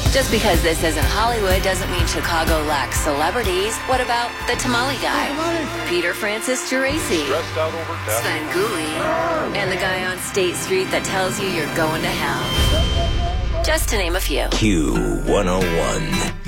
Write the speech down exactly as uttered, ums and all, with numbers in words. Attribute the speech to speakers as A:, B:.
A: Just because this isn't Hollywood doesn't mean Chicago lacks celebrities. What about the tamale guy? Peter Francis Geraci, Sven Gulli, and the guy on State Street that tells you you're going to hell. Just to name a few.
B: Q one oh one.